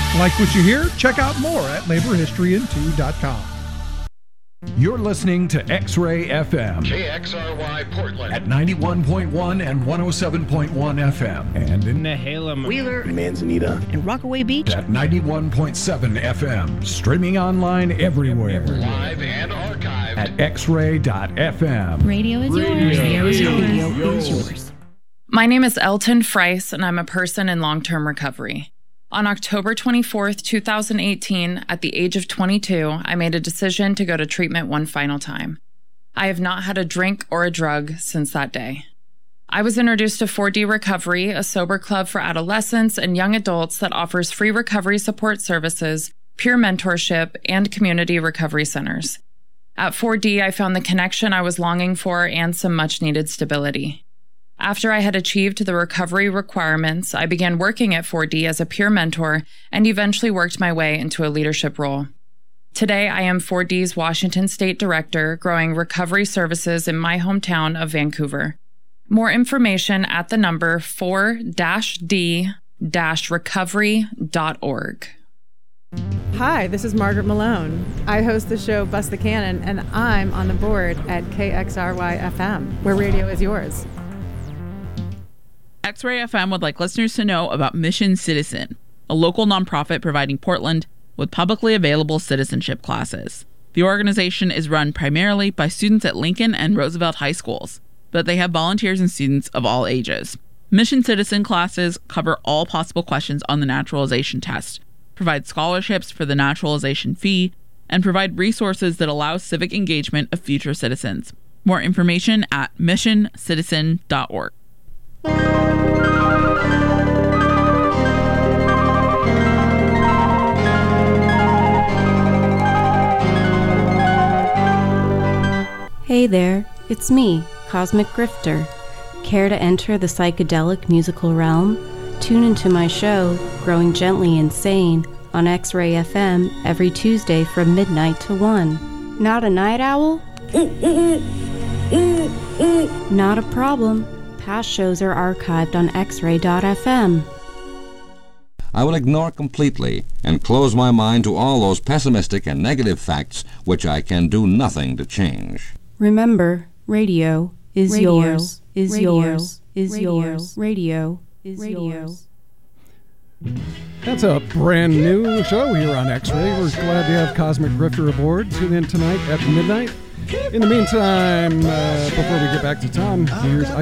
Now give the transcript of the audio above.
Like what you hear? Check out more at laborhistoryin2.com. You're listening to X-Ray FM. KXRY Portland. At 91.1 and 107.1 FM. And in Nehalem, Wheeler, Manzanita, and Rockaway Beach. At 91.7 FM. Streaming online everywhere. Live and archived. At xray.fm. Radio is yours. Radio is yours. My name is Elton Friess, and I'm a person in long-term recovery. On October 24th, 2018, at the age of 22, I made a decision to go to treatment one final time. I have not had a drink or a drug since that day. I was introduced to 4D Recovery, a sober club for adolescents and young adults that offers free recovery support services, peer mentorship, and community recovery centers. At 4D, I found the connection I was longing for and some much-needed stability. After I had achieved the recovery requirements, I began working at 4D as a peer mentor and eventually worked my way into a leadership role. Today, I am 4D's Washington State Director, growing recovery services in my hometown of Vancouver. More information at the number 4-D-recovery.org. Hi, this is Margaret Malone. I host the show Bust the Cannon, and I'm on the board at KXRY-FM, where radio is yours. X-Ray FM would like listeners to know about Mission Citizen, a local nonprofit providing Portland with publicly available citizenship classes. The organization is run primarily by students at Lincoln and Roosevelt high schools, but they have volunteers and students of all ages. Mission Citizen classes cover all possible questions on the naturalization test, provide scholarships for the naturalization fee, and provide resources that allow civic engagement of future citizens. More information at missioncitizen.org. Hey there, it's me, Cosmic Grifter. Care to enter the psychedelic musical realm? Tune into my show, Growing Gently Insane, on X-Ray FM every Tuesday from midnight to 1. Not a night owl? Not a problem. Past shows are archived on xray.fm. I will ignore completely and close my mind to all those pessimistic and negative facts which I can do nothing to change. Remember, radio is yours. Is yours. Is yours. Radio is yours. That's a brand new show here on X-Ray. We're glad to have Cosmic Grifter aboard. Tune in tonight at midnight. In the meantime, before we get back to Tom, here's